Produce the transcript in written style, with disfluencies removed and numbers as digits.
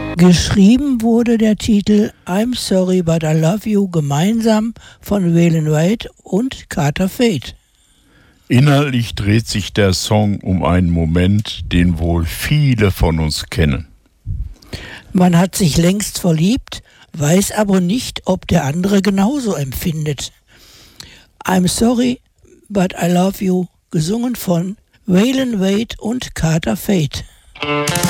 Geschrieben wurde der Titel I'm Sorry But I Love You gemeinsam von Waylon Wade und Carter Fate. Inhaltlich dreht sich der Song um einen Moment, den wohl viele von uns kennen. Man hat sich längst verliebt, weiß aber nicht, ob der andere genauso empfindet. I'm Sorry But I Love You, gesungen von Waylon Wade und Carter Fate.